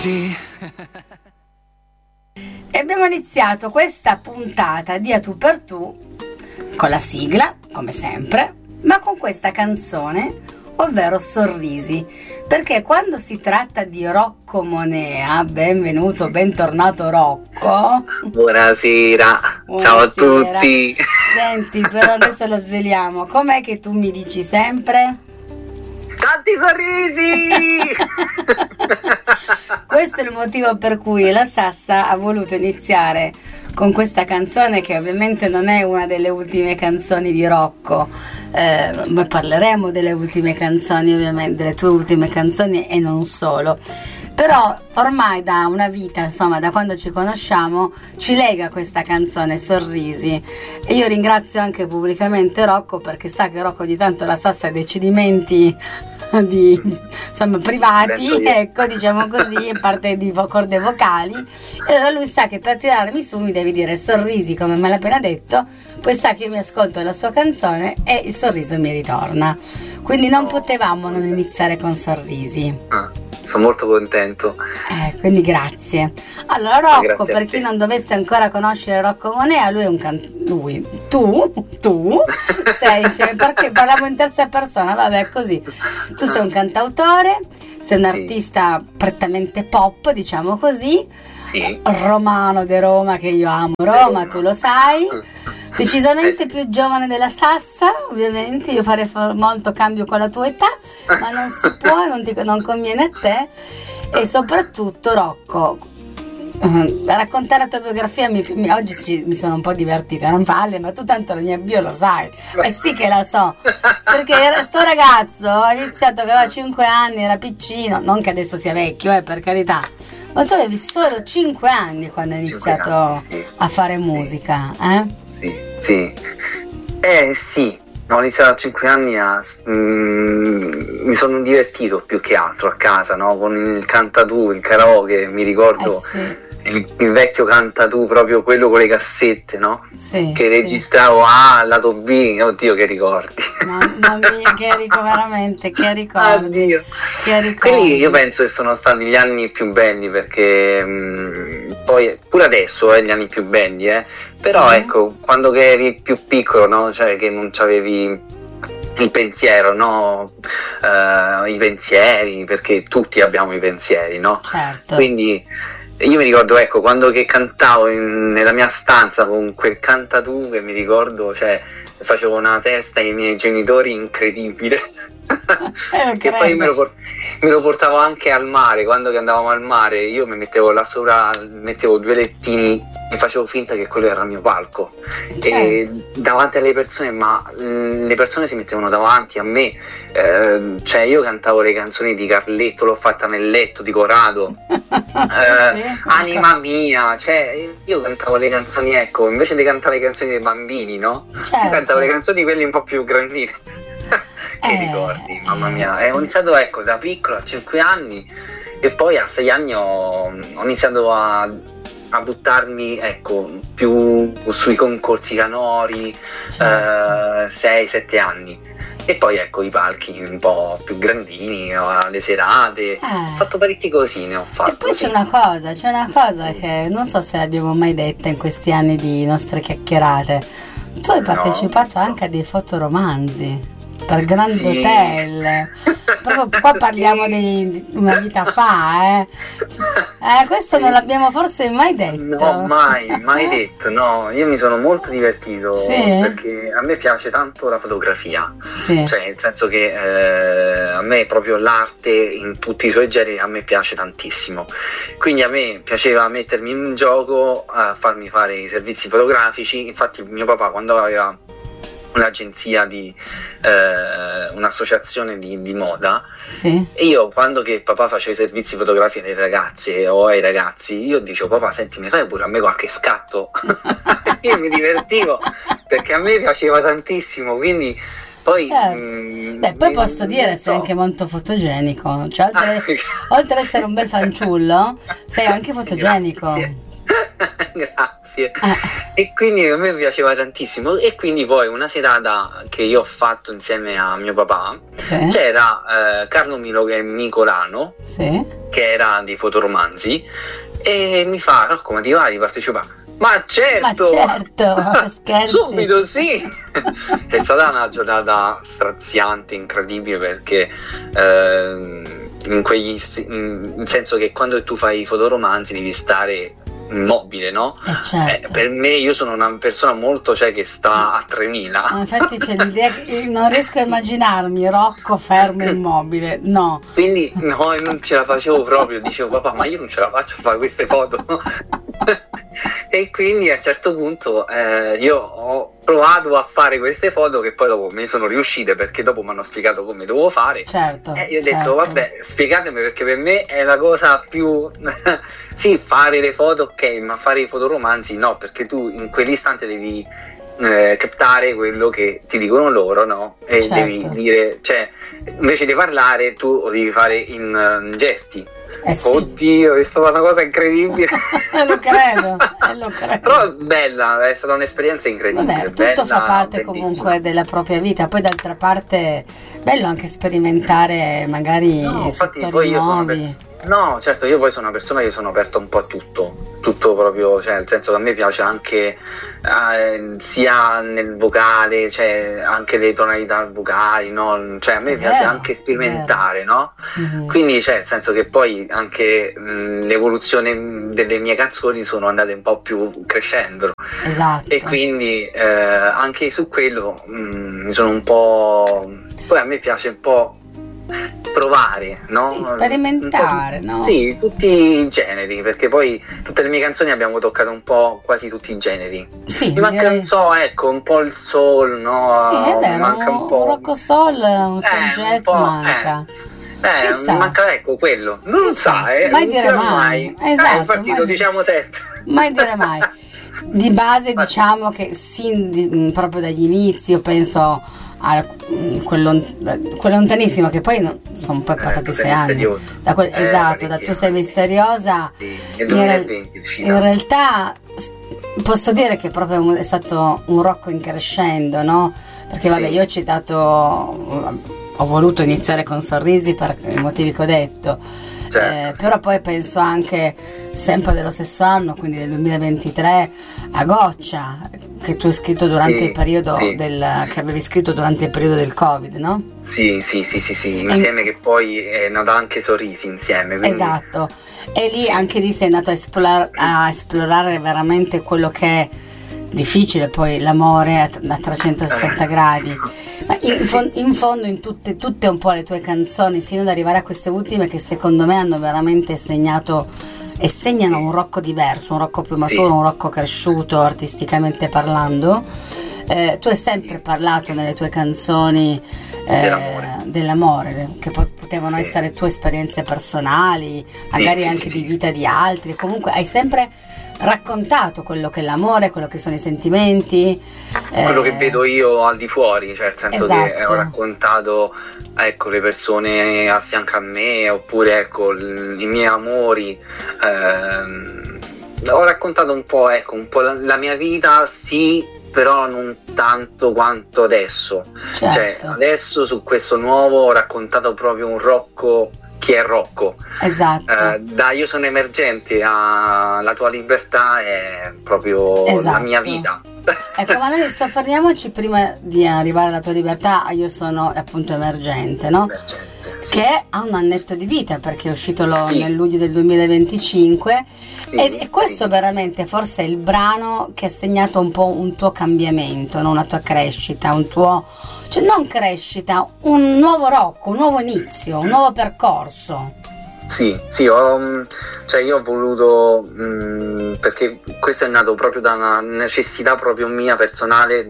Sì. E abbiamo iniziato questa puntata di A Tu per Tu con la sigla, come sempre, ma con questa canzone, ovvero Sorrisi, perché quando si tratta di Rocco Monea, benvenuto, bentornato Rocco. Buonasera, ciao a tutti. Senti, però adesso lo sveliamo, com'è che tu mi dici sempre? Tanti sorrisi! Questo è il motivo per cui la Sassa ha voluto iniziare con questa canzone, che ovviamente non è una delle ultime canzoni di Rocco, ma parleremo delle ultime canzoni, ovviamente, delle tue ultime canzoni e non solo. Però ormai da una vita, insomma, da quando ci conosciamo, ci lega questa canzone Sorrisi, e io ringrazio anche pubblicamente Rocco, perché sa che Rocco di tanto la Sassa ha dei cedimenti insomma privati, ecco, diciamo così, in parte di corde vocali, e allora lui sa che per tirarmi su mi devi dire Sorrisi, come me l'ha appena detto, poi sa che io mi ascolto la sua canzone e il sorriso mi ritorna, quindi non potevamo non iniziare con Sorrisi. Sono molto contento. Quindi grazie. Allora Rocco, Grazie per chi non dovesse ancora conoscere Rocco Monea, lui è un tu sei, cioè, perché parlavo in terza persona, vabbè, così. Tu sei un cantautore, sei un artista prettamente pop, diciamo così. Sì. Romano de Roma, che io amo Roma, tu lo sai. Decisamente più giovane della Sassa, ovviamente, io farei molto cambio con la tua età, ma non si può, non conviene a te. E soprattutto Rocco, raccontare la tua biografia oggi mi sono un po' divertita, non vale, ma tu tanto la mia bio lo sai, e sì che la so, perché sto ragazzo ha iniziato che aveva 5 anni, era piccino, non che adesso sia vecchio, per carità, ma tu avevi solo 5 anni quando hai iniziato a fare musica, Sì. Sì, ho iniziato a 5 anni mi sono divertito più che altro a casa, no? Con il cantatù, il karaoke, mi ricordo il vecchio cantatù, proprio quello con le cassette, no? Sì, che registravo lato B, oddio che ricordi. Mamma mia, che veramente, che ricordi. Addio. Quelli io penso che sono stati gli anni più belli, perché poi pure adesso gli anni più belli, però ecco, quando che eri più piccolo, no? Cioè che non c'avevi il pensiero, no? I pensieri, perché tutti abbiamo i pensieri, no? Certo. Quindi io mi ricordo, ecco, quando che cantavo nella mia stanza con quel cantatù, che mi ricordo, cioè facevo una testa ai miei genitori incredibile. Che poi me lo portavo anche al mare. Quando che andavamo al mare io mi mettevo là sopra, mettevo 2 lettini e facevo finta che quello era il mio palco, e davanti alle persone, ma le persone si mettevano davanti a me, cioè io cantavo le canzoni di Carletto, l'ho fatta nel letto di Corrado, Anima mia, cioè io cantavo le canzoni, ecco, invece di cantare le canzoni dei bambini, no? Io cantavo le canzoni quelli un po' più grandine. Che ricordi, mamma mia. Ho iniziato, ecco, da piccolo a 5 anni, e poi a 6 anni ho iniziato a buttarmi, ecco, più sui concorsi canori, 6-7 anni, e poi ecco i palchi un po' più grandini, le serate, ho fatto parecchie cosine, ho fatto. E poi c'è una cosa che non so se l'abbiamo mai detta in questi anni di nostre chiacchierate. Tu hai partecipato anche a dei fotoromanzi per Grand Hotel, proprio qua parliamo di una vita fa, questo non l'abbiamo forse mai detto. No, mai detto, no. Io mi sono molto divertito, perché a me piace tanto la fotografia, cioè nel senso che a me proprio l'arte in tutti i suoi generi a me piace tantissimo, quindi a me piaceva mettermi in gioco, a farmi fare i servizi fotografici. Infatti mio papà, quando aveva un'agenzia di un'associazione di moda, e io quando che papà faceva i servizi fotografici alle ragazze o ai ragazzi, io dicevo: papà, senti, mi fai pure a me qualche scatto? Io mi divertivo perché a me piaceva tantissimo, quindi poi poi posso dire sei anche molto fotogenico, cioè oltre ad essere un bel fanciullo sei anche fotogenico. Grazie. E quindi a me piaceva tantissimo, e quindi poi una serata che io ho fatto insieme a mio papà, Sì. c'era Carlo Micolano, Sì. che era di fotoromanzi, e mi fa: Rocco, ma ti va di partecipare? Ma certo, Scherzi. subito sì. È stata una giornata straziante, incredibile, perché in senso che quando tu fai i fotoromanzi devi stare immobile, no? Certo. Per me, io sono una persona molto, cioè, che sta a 3000. Infatti c'è l'idea che non riesco a immaginarmi Rocco fermo immobile, no. Quindi no, non ce la facevo proprio, dicevo: papà, ma io non ce la faccio a fare queste foto. E quindi a un certo punto io ho provato a fare queste foto, che poi dopo mi sono riuscite, perché dopo mi hanno spiegato come dovevo fare. Certo. E io ho detto: vabbè, spiegatemi, perché per me è la cosa più sì, fare le foto ok, ma fare i fotoromanzi no, perché tu in quell'istante devi captare quello che ti dicono loro, no? E certo. Devi dire, cioè, invece di parlare tu lo devi fare in gesti. Sì. Oddio, è stata una cosa incredibile. Lo credo. Però bella, è stata un'esperienza incredibile. Vabbè, tutto bella, fa parte bellissima. comunque della propria vita. Poi d'altra parte bello anche sperimentare magari settori nuovi. No, certo, io poi sono una persona che sono aperta un po' a tutto proprio, cioè nel senso che a me piace anche sia nel vocale, cioè anche le tonalità vocali, no? Cioè a me piace anche sperimentare, no? Mm-hmm. Quindi, cioè, nel senso che poi anche l'evoluzione delle mie canzoni sono andate un po' più crescendo. Esatto. E quindi anche su quello mi sono un po'... Poi a me piace un po' provare, no? Sì, sperimentare, no? Sì, tutti i generi, perché poi tutte le mie canzoni abbiamo toccato un po' quasi tutti i generi. Sì, mi manca, non so, ecco, un po' il soul, no? Sì, è vero, manca un po'... un rocco soul, un soul jazz manca. Mi manca, ecco, quello. Non sa, mai non dire mai. Esatto, infatti lo diciamo sempre. Mai dire mai. Di base diciamo che proprio dagli inizi, io penso a quel lontanissimo, che poi sono poi passati 6 anni esatto, da Tu sei misteriosa, sì, nel 2020, in realtà posso dire che proprio è stato un Rocco in crescendo, no? Perché vabbè, io ho voluto iniziare con Sorrisi per i motivi che ho detto. Certo. Però poi penso anche sempre dello stesso anno, quindi del 2023, a Goccia, che tu hai scritto durante il periodo che avevi scritto durante il periodo del Covid, no? Sì, insieme, che poi è nata anche Sorrisi insieme. Quindi... Esatto, e lì anche lì sei andato a esplorare veramente quello che è difficile, poi l'amore a 360 gradi. Ma in fondo in tutte un po' le tue canzoni, sino ad arrivare a queste ultime, che secondo me hanno veramente segnato e segnano un Rocco diverso, un Rocco più maturo, un Rocco cresciuto artisticamente parlando. Tu hai sempre parlato nelle tue canzoni dell'amore, che potevano essere tue esperienze personali, magari anche di vita di altri. Comunque hai sempre raccontato quello che è l'amore, quello che sono i sentimenti, quello che vedo io al di fuori, cioè nel senso che ho raccontato, ecco, le persone a fianco a me, oppure ecco i miei amori, ho raccontato un po', ecco, un po' la mia vita, sì, però non tanto quanto adesso. Certo. Cioè adesso su questo nuovo ho raccontato proprio un Rocco. Chi è Rocco? Esatto. Da Io sono emergente alla tua libertà è proprio la mia vita. Ecco, ma noi soffermiamoci prima di arrivare alla tua libertà a Io sono appunto emergente, no? Che ha un annetto di vita, perché è uscito nel luglio del 2025 e questo veramente forse è il brano che ha segnato un po' un tuo cambiamento, no? Una tua crescita, cioè non crescita, un nuovo Rocco, un nuovo inizio, un nuovo percorso. Sì, io ho voluto, perché questo è nato proprio da una necessità proprio mia personale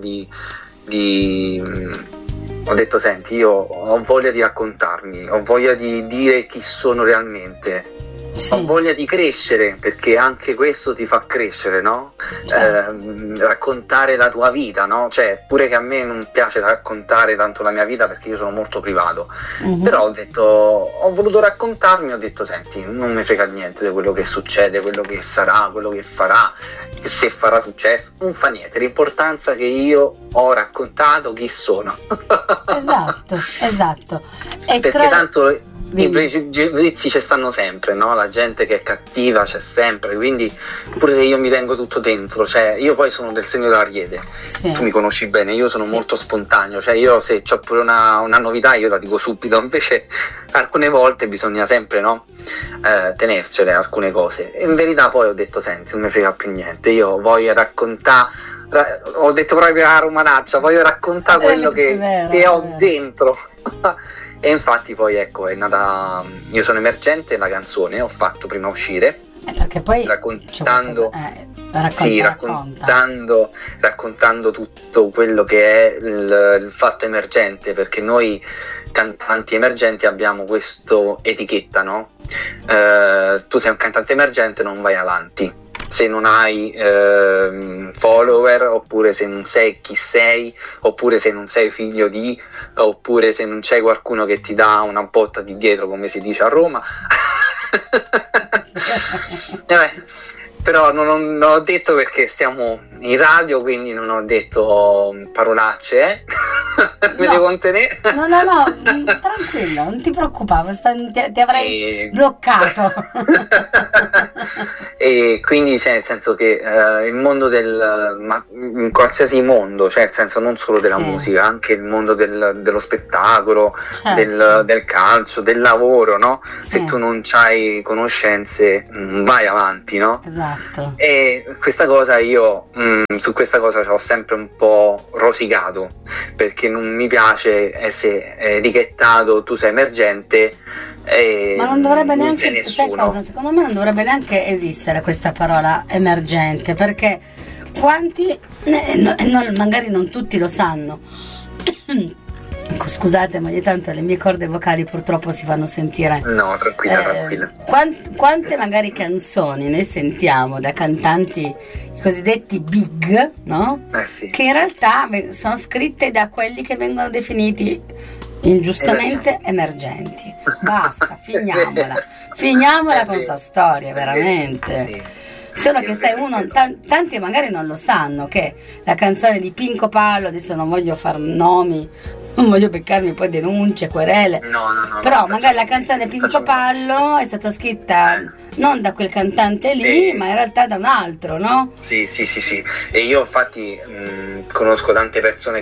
ho detto: senti, io ho voglia di raccontarmi, ho voglia di dire chi sono realmente, Sì. Ho voglia di crescere, perché anche questo ti fa crescere, no? Certo. Raccontare la tua vita, no? Cioè, pure che a me non piace raccontare tanto la mia vita perché io sono molto privato. Però ho voluto raccontarmi, ho detto, senti, non mi frega niente di quello che succede, quello che sarà, quello che farà, e se farà successo, non fa niente, l'importanza che io ho raccontato chi sono. Esatto. E perché tanto i pregiudizi ci stanno sempre, no? La gente che è cattiva c'è sempre, quindi pure se io mi tengo tutto dentro, cioè io poi sono del segno dell'Ariete, tu mi conosci bene, io sono molto spontaneo, cioè io se c'ho pure una novità io la dico subito, invece alcune volte bisogna sempre, no? Tenercele alcune cose, e in verità poi ho detto, senti, non mi frega più niente, io voglio raccontare, ho detto proprio a romanaccia, voglio raccontare quello che ho dentro. E infatti poi ecco è nata Io sono emergente, la canzone ho fatto prima uscire, perché poi raccontando tutto quello che è il fatto emergente, perché noi cantanti emergenti abbiamo questa etichetta, no? Tu sei un cantante emergente, non vai avanti se non hai follower, oppure se non sei chi sei, oppure se non sei figlio di, oppure se non c'è qualcuno che ti dà una botta di dietro, come si dice a Roma. Però non ho detto, perché stiamo in radio, quindi non ho detto parolacce, mi devo contenere. No, tranquillo, non ti preoccupare, ti avrei bloccato. E quindi nel senso che il mondo ma in qualsiasi mondo, cioè nel senso non solo della musica, anche il mondo dello spettacolo, del calcio, del lavoro, no? Se tu non hai conoscenze non vai avanti, no? Esatto. E questa cosa io su questa cosa ci ho sempre un po' rosicato, perché non mi piace essere etichettato, tu sei emergente, ma non dovrebbe neanche, sai cosa? Secondo me non dovrebbe neanche esistere questa parola emergente, perché quanti, magari non tutti lo sanno. Scusate, ma ogni tanto le mie corde vocali purtroppo si fanno sentire. No, tranquilla. Quante magari canzoni noi sentiamo da cantanti, i cosiddetti big, no? Sì. Che in realtà sono scritte da quelli che vengono definiti ingiustamente emergenti. Basta, finiamola con sta storia, veramente. Solo che sai, tanti magari non lo sanno, che la canzone di Pinco Pallo, adesso non voglio far nomi, non voglio beccarmi poi denunce, querele, però magari la canzone Pinco Pallo è stata scritta non da quel cantante lì, ma in realtà da un altro, no? Sì, e io infatti conosco tante persone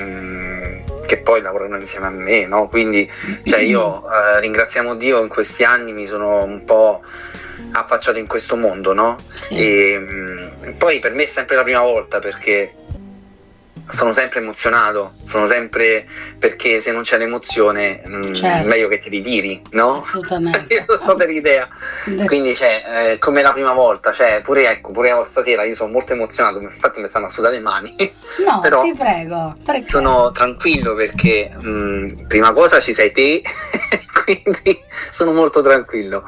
che poi lavorano insieme a me, no? Quindi cioè io ringraziamo Dio, in questi anni mi sono un po' affacciato in questo mondo, no? E poi per me è sempre la prima volta, perché sono sempre emozionato, perché se non c'è l'emozione è meglio che ti ritiri, no? Assolutamente. Io lo so per l'idea. Quindi come la prima volta, pure stasera io sono molto emozionato, infatti mi stanno a sudare le mani. No, però ti prego, perché? Sono tranquillo perché prima cosa ci sei te, quindi sono molto tranquillo.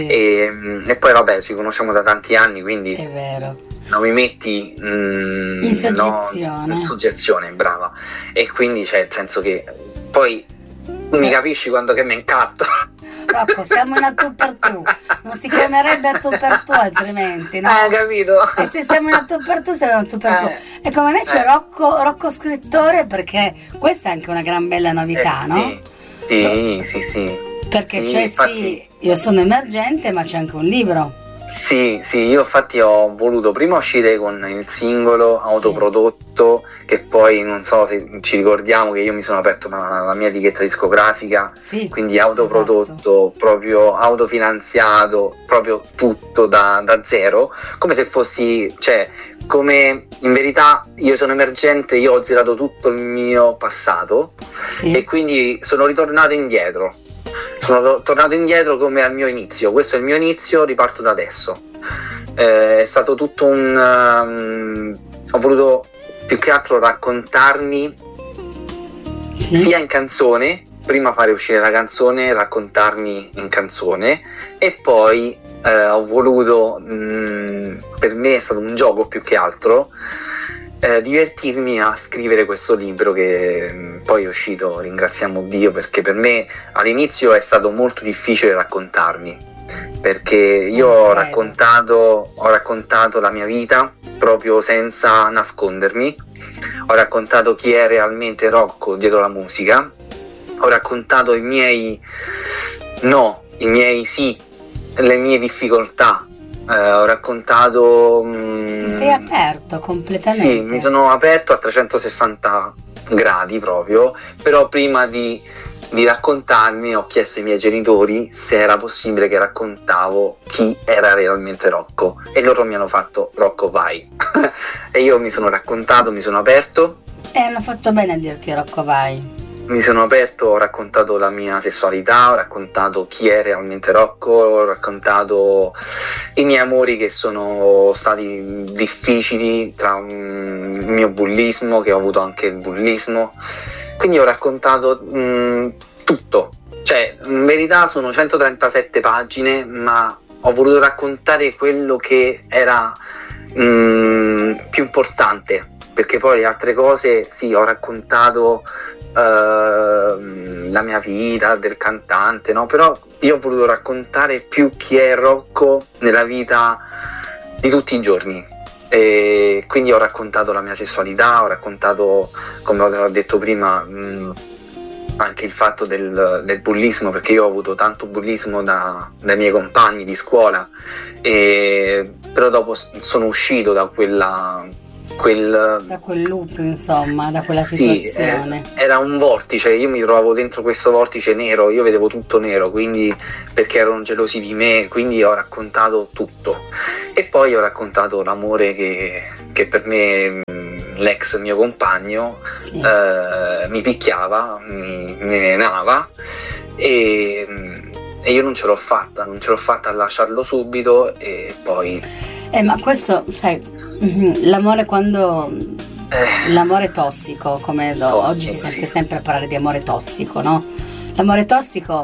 E poi vabbè, ci conosciamo da tanti anni, quindi è vero. Non mi metti in soggezione. In soggezione, brava. E quindi nel senso che poi tu mi capisci quando che mi incatto. Rocco, siamo in a tu per tu, non si chiamerebbe a tu per tu altrimenti, no? Capito? E se siamo in a tu per tu, siamo in a tu per tu. E come invece Rocco scrittore, perché questa è anche una gran bella novità, no? Sì. Perché infatti, io sono emergente, ma c'è anche un libro. Sì, io infatti ho voluto prima uscire con il singolo autoprodotto, che poi non so se ci ricordiamo che io mi sono aperto la mia etichetta discografica, quindi autoprodotto, proprio autofinanziato, proprio tutto da zero, come se fossi, come in verità io sono emergente, io ho girato tutto il mio passato e quindi sono ritornato indietro. Sono tornato indietro come al mio inizio. Questo è il mio inizio, riparto da adesso. È stato tutto ho voluto più che altro raccontarmi sia in canzone, prima fare uscire la canzone, raccontarmi in canzone, e poi ho voluto, per me è stato un gioco più che altro, divertirmi a scrivere questo libro che poi è uscito, ringraziamo Dio, perché per me all'inizio è stato molto difficile raccontarmi, perché io ho raccontato la mia vita proprio senza nascondermi, ho raccontato chi è realmente Rocco dietro la musica, ho raccontato i miei no, i miei sì, le mie difficoltà, ho raccontato... Ti sei aperto completamente? Sì, mi sono aperto a 360 gradi proprio, però prima di raccontarmi ho chiesto ai miei genitori se era possibile che raccontavo chi era realmente Rocco, e loro mi hanno fatto: Rocco, vai. E io mi sono raccontato, mi sono aperto. E hanno fatto bene a dirti Rocco, vai. Mi sono aperto, ho raccontato la mia sessualità, ho raccontato chi è realmente Rocco, ho raccontato i miei amori che sono stati difficili, tra il mio bullismo, che ho avuto anche il bullismo. Quindi ho raccontato tutto, cioè in verità sono 137 pagine, ma ho voluto raccontare quello che era più importante, perché poi le altre cose, sì, ho raccontato la mia vita del cantante, no? Però io ho voluto raccontare più chi è Rocco nella vita di tutti i giorni, e quindi ho raccontato la mia sessualità, ho raccontato, come ho detto prima, anche il fatto del bullismo, perché io ho avuto tanto bullismo dai miei compagni di scuola, però dopo sono uscito da quel loop, insomma, da quella situazione. Sì, era un vortice, io mi trovavo dentro questo vortice nero, io vedevo tutto nero, quindi, perché erano gelosi di me, quindi ho raccontato tutto. E poi ho raccontato l'amore che per me l'ex mio compagno, sì, mi picchiava, mi menava, e io non ce l'ho fatta a lasciarlo subito. E poi ma questo, sai, l'amore l'amore tossico, come oggi si sente sempre parlare di amore tossico, no? L'amore tossico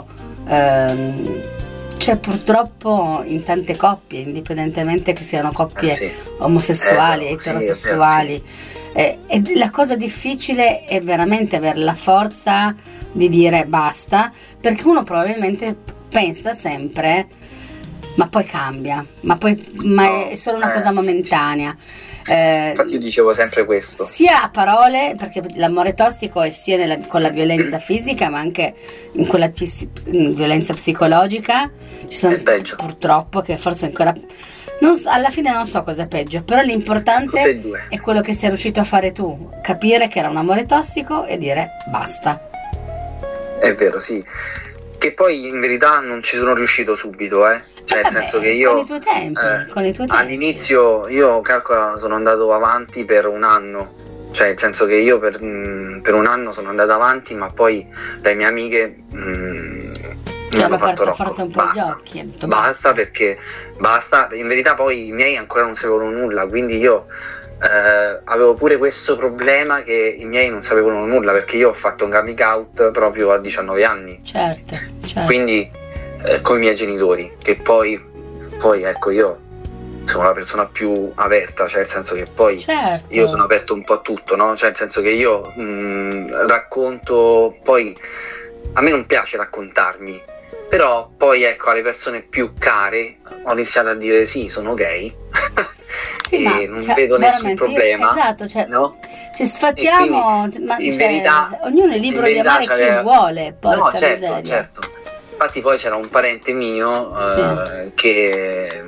c'è purtroppo in tante coppie, indipendentemente che siano coppie omosessuali, eterosessuali. E la cosa difficile è veramente avere la forza di dire basta, perché uno probabilmente pensa sempre: ma poi cambia, ma è solo una cosa momentanea. Infatti io dicevo sempre questo. Sia a parole, perché l'amore tossico è sia con la violenza fisica, ma anche in quella violenza psicologica. Ci sono purtroppo che forse ancora... alla fine non so cosa è peggio, però l'importante è quello che sei riuscito a fare tu, capire che era un amore tossico e dire basta. È vero, sì. Che poi in verità non ci sono riuscito subito, cioè nel senso che io con i tuoi tempi all'inizio, io calcola, sono andato avanti per un anno, cioè nel senso che io per un anno sono andato avanti, ma poi le mie amiche mi hanno fatto forse un po' gli occhi, basta, perché basta. In verità poi i miei ancora non sapevano nulla, quindi io avevo pure questo problema, che i miei non sapevano nulla, perché io ho fatto un coming out proprio a 19 anni. Certo. Quindi con i miei genitori, che poi ecco, io sono la persona più aperta, cioè nel senso che poi io sono aperto un po' a tutto, no? Cioè nel senso che io racconto, poi a me non piace raccontarmi, però poi ecco, alle persone più care ho iniziato a dire sì, sono gay. Sì, e non vedo nessun problema, esatto, cioè, no? Ci sfatiamo, ma in verità, ognuno è libero di amare chi vuole, porca miseria. Certo. Infatti poi c'era un parente mio che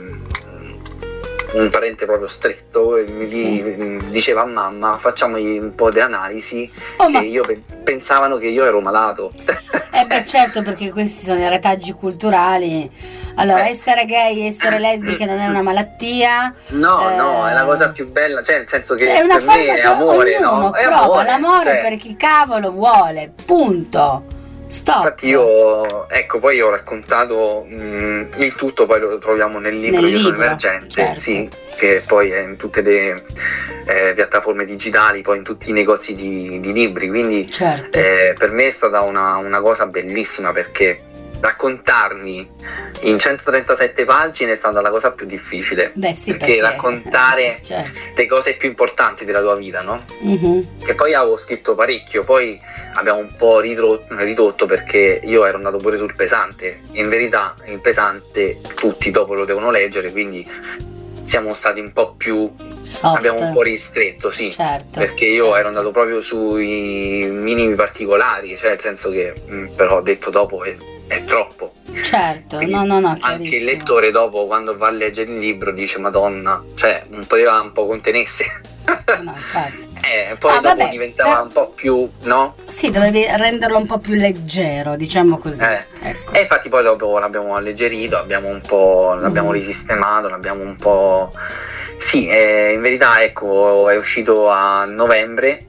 un parente proprio stretto, e mi diceva a mamma: facciamogli un po' di analisi, che io pensavano che io ero malato. Beh, certo, perché questi sono i retaggi culturali. Allora, essere gay, essere lesbiche non è una malattia. No, è la cosa più bella, cioè nel senso che è una per me è amore, no? È prova l'amore per chi cavolo vuole, punto. Stop. Infatti io, ecco, poi ho raccontato il tutto, poi lo troviamo nel libro Io sono emergente, certo. sì, che poi è in tutte le piattaforme digitali, poi in tutti i negozi di libri, quindi Certo. per me è stata una cosa bellissima, perché raccontarmi in 137 pagine è stata la cosa più difficile. Beh, sì, perché raccontare certo. le cose più importanti della tua vita, no? Mhm. Che poi avevo scritto parecchio, poi abbiamo un po' ridotto perché io ero andato pure sul pesante. In verità il pesante tutti dopo lo devono leggere, quindi siamo stati un po' più Soft. abbiamo un po' ristretto, sì, Certo, perché io ero andato proprio sui minimi particolari, cioè nel senso che però ho detto dopo è troppo. certo, Quindi no, anche chiarissimo. il lettore dopo, quando va a leggere il libro, dice Madonna, cioè non poteva un po' contenersi. No, infatti. Poi dopo vabbè, diventava un po' più, no? Sì, dovevi renderlo un po' più leggero, diciamo così. Ecco. E infatti poi dopo l'abbiamo alleggerito, l'abbiamo risistemato, l'abbiamo un po'... Sì, in verità ecco, è uscito a novembre.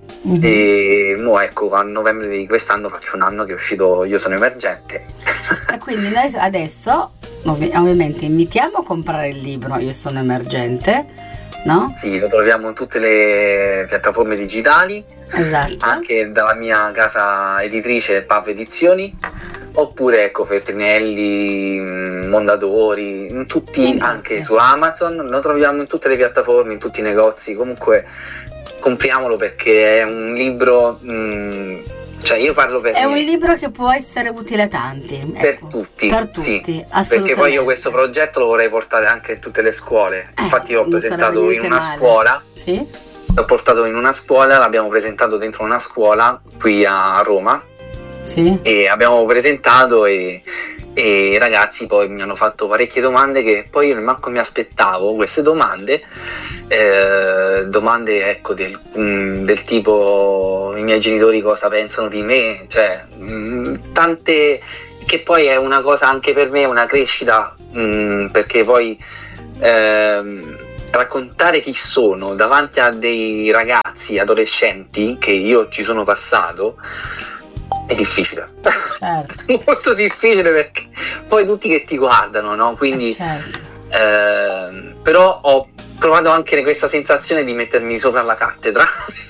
E mo ecco, a novembre di quest'anno faccio un anno che è uscito Io sono emergente. E quindi noi adesso ovviamente invitiamo a comprare il libro Io sono emergente, no? Sì, lo troviamo in tutte le piattaforme digitali, Esatto. anche dalla mia casa editrice Pav Edizioni, oppure ecco Feltrinelli, Mondadori, in tutti, anche su Amazon, lo troviamo in tutte le piattaforme, in tutti i negozi. Comunque compriamolo, perché è un libro, cioè io parlo per è me. un libro che può essere utile a tanti, ecco. Per tutti, sì, assolutamente. perché poi io questo progetto lo vorrei portare anche in tutte le scuole. Infatti io ho non sarà presentato in niente una male. scuola, Sì? l'ho portato in una scuola, l'abbiamo presentato dentro una scuola qui a Roma, Sì. e abbiamo presentato e i ragazzi poi mi hanno fatto parecchie domande che poi io manco mi aspettavo, queste domande ecco del tipo i miei genitori cosa pensano di me, cioè tante, che poi è una cosa anche per me, una crescita, perché poi raccontare chi sono davanti a dei ragazzi adolescenti, che io ci sono passato, è difficile. Certo. Molto difficile, perché poi tutti che ti guardano, no? Quindi certo. però ho provato anche questa sensazione di mettermi sopra la cattedra.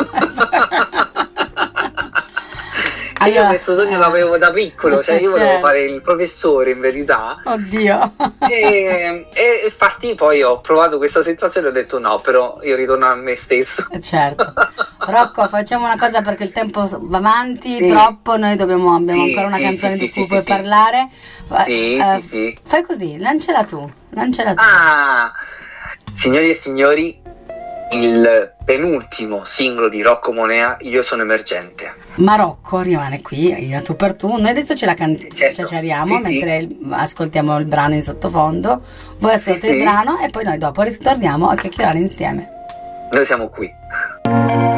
Io questo sogno l'avevo da piccolo, cioè io volevo fare il professore in verità. Oddio. E infatti poi ho provato questa sensazione e ho detto no, però io ritorno a me stesso. Certo. Rocco, facciamo una cosa, perché il tempo va avanti troppo, noi abbiamo ancora una canzone di cui puoi parlare. Sì. Fai così, lanciala tu. Signori e signori, il penultimo singolo di Rocco Monea, Io sono emergente. Ma Rocco rimane qui, tu per tu. Noi adesso ce la ciacciariamo mentre ascoltiamo il brano in sottofondo. Voi ascoltate il brano e poi noi dopo ritorniamo a chiacchierare insieme. Noi siamo qui.